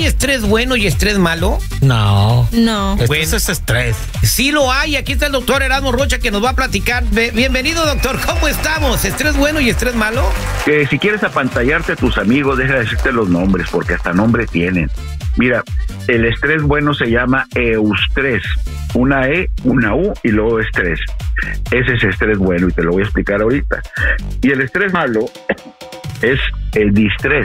estrés bueno y estrés malo? No. Pues es estrés. Sí lo hay. Aquí está el doctor Erasmo Rocha que nos va a platicar. Bienvenido, doctor. ¿Cómo estamos? ¿Estrés bueno y estrés malo? Que si quieres apantallarte a tus amigos, deja de decirte los nombres, porque hasta nombre tienen. Mira, el estrés bueno se llama eustrés. Una E, una U y luego estrés. Ese es estrés bueno y te lo voy a explicar ahorita. Y el estrés malo es el distrés.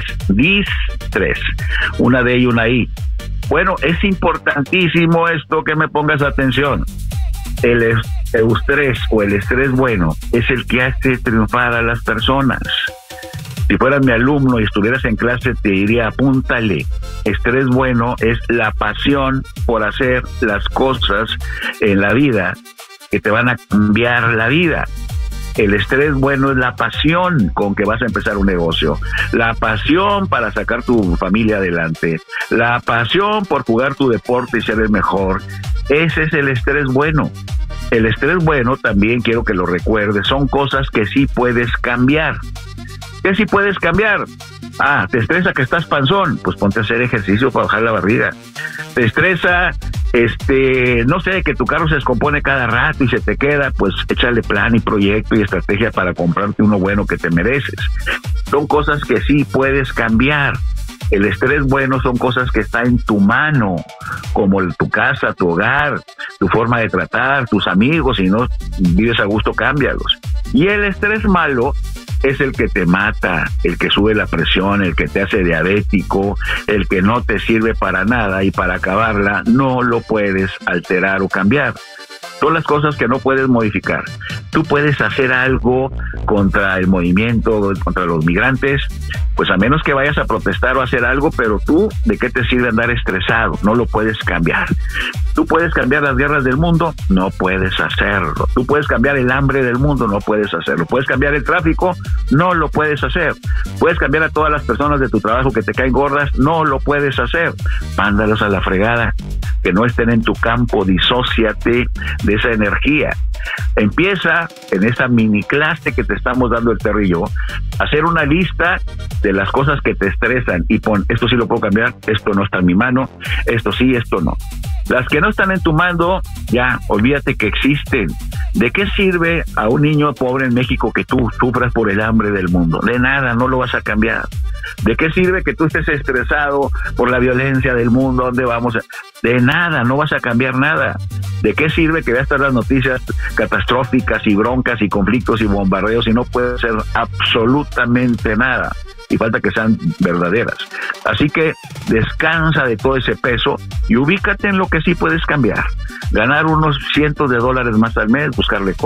Una D y una I. Bueno, es importantísimo esto que me pongas atención. El eustrés o el estrés bueno es el que hace triunfar a las personas. Si fueras mi alumno y estuvieras en clase, te diría, apúntale. Estrés bueno es la pasión por hacer las cosas en la vida que te van a cambiar la vida. El estrés bueno es la pasión con que vas a empezar un negocio, la pasión para sacar tu familia adelante, la pasión por jugar tu deporte y ser el mejor. Ese es el estrés bueno. El estrés bueno, también quiero que lo recuerdes, son cosas que sí puedes cambiar. ¿Qué sí puedes cambiar? ¿Te estresa que estás panzón? Pues ponte a hacer ejercicio para bajar la barriga. ¿Te estresa, no sé, que tu carro se descompone cada rato y se te queda? Pues échale plan y proyecto y estrategia para comprarte uno bueno que te mereces. Son cosas que sí puedes cambiar. El estrés bueno son cosas que están en tu mano, como tu casa, tu hogar, tu forma de tratar, tus amigos. Si no vives a gusto, cámbialos. Y el estrés malo es el que te mata, el que sube la presión, el que te hace diabético, el que no te sirve para nada y para acabarla no lo puedes alterar o cambiar. Son las cosas que no puedes modificar. Tú puedes hacer algo contra el movimiento, contra los migrantes, pues a menos que vayas a protestar o hacer algo, pero tú, ¿de qué te sirve andar estresado? No lo puedes cambiar. ¿Tú puedes cambiar las guerras del mundo? No puedes hacerlo. ¿Tú puedes cambiar el hambre del mundo? No puedes hacerlo. ¿Puedes cambiar el tráfico? No lo puedes hacer. ¿Puedes cambiar a todas las personas de tu trabajo que te caen gordas? No lo puedes hacer. Mándalos a la fregada. Que no estén en tu campo, disóciate de esa energía. Empieza en esa mini clase que te estamos dando el Terry y yo, a hacer una lista de las cosas que te estresan y pon, esto sí lo puedo cambiar, esto no está en mi mano, esto sí, esto no. Las que no están en tu mano, ya, olvídate que existen. ¿De qué sirve a un niño pobre en México que tú sufras por el hambre del mundo? De nada, no lo vas a cambiar. ¿De qué sirve que tú estés estresado por la violencia del mundo? ¿Dónde vamos? De nada, no vas a cambiar nada. ¿De qué sirve que veas todas las noticias catastróficas y broncas y conflictos y bombardeos y no puedes hacer absolutamente nada? Y falta que sean verdaderas. Así que descansa de todo ese peso y ubícate en lo que sí puedes cambiar. Ganar unos cientos de dólares más al mes, buscar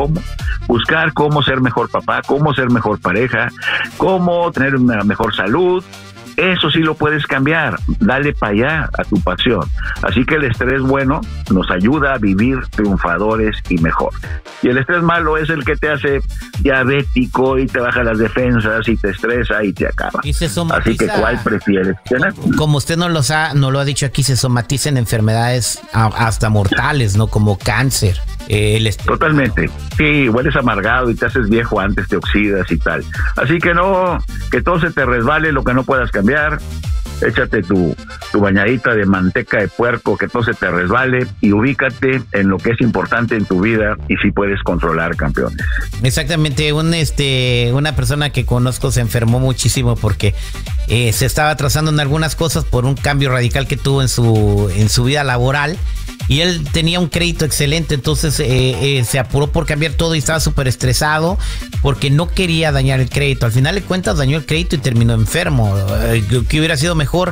cómo ser mejor papá, cómo ser mejor pareja, cómo tener una mejor salud. Eso sí lo puedes cambiar, dale para allá a tu pasión. Así que el estrés bueno nos ayuda a vivir triunfadores y mejor. Y el estrés malo es el que te hace diabético y te baja las defensas y te estresa y te acaba. Y se somatiza. Así que ¿cuál prefieres tener? Como usted nos lo ha dicho aquí, se somatizan enfermedades hasta mortales, ¿no? Como cáncer. Totalmente. Sí, hueles amargado y te haces viejo antes, te oxidas y tal. Así que no, que todo se te resbale, lo que no puedas cambiar. Échate tu bañadita de manteca de puerco, que todo se te resbale y ubícate en lo que es importante en tu vida y si puedes controlar, campeones. Exactamente, una persona que conozco se enfermó muchísimo porque se estaba atrasando en algunas cosas por un cambio radical que tuvo en su vida laboral. Y él tenía un crédito excelente, entonces se apuró por cambiar todo y estaba súper estresado porque no quería dañar el crédito. Al final de cuentas dañó el crédito y terminó enfermo. ¿Qué hubiera sido mejor?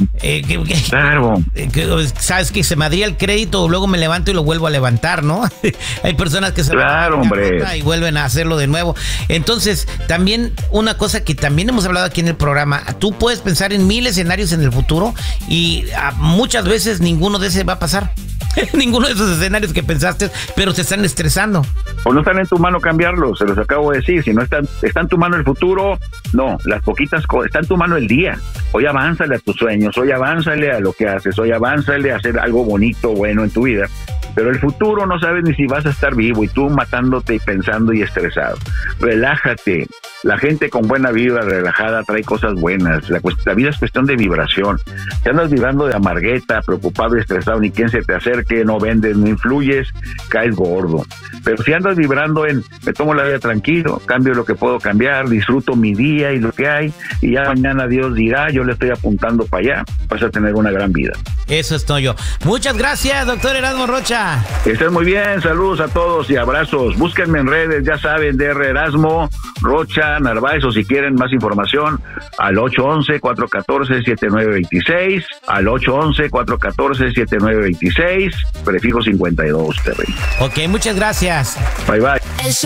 Claro. Sabes que se me adría el crédito, luego me levanto y lo vuelvo a levantar, ¿no? Hay personas que se hombre. y vuelven a hacerlo de nuevo. Entonces, también una cosa que también hemos hablado aquí en el programa, tú puedes pensar en 1000 escenarios en el futuro y muchas veces ninguno de esos va a pasar. Ninguno de esos escenarios que pensaste, pero te están estresando. O no están en tu mano cambiarlos, se los acabo de decir. Si no está en tu mano el futuro, no, las poquitas cosas, está en tu mano el día. Hoy avánzale a tus sueños, hoy avánzale a lo que haces, hoy avánzale a hacer algo bonito, bueno en tu vida. pero el futuro no sabes ni si vas a estar vivo y tú matándote y pensando y estresado. Relájate. La gente con buena vibra, relajada, trae cosas buenas. La vida es cuestión de vibración. Si andas vibrando de amargueta, preocupado y estresado, ni quien se te acerque, no vendes, no influyes, caes gordo. Pero si andas vibrando en, me tomo la vida tranquilo, cambio lo que puedo cambiar, disfruto mi día y lo que hay, y ya mañana Dios dirá, yo le estoy apuntando para allá, vas a tener una gran vida. Eso es todo. Muchas gracias, doctor Erasmo Rocha. Que estén muy bien, saludos a todos y abrazos. Búsquenme en redes, ya saben, DR Erasmo Rocha Narváez, o si quieren más información, al 811-414-7926, al 811-414-7926, prefijo 52, Terry. Ok, muchas gracias. Bye, bye.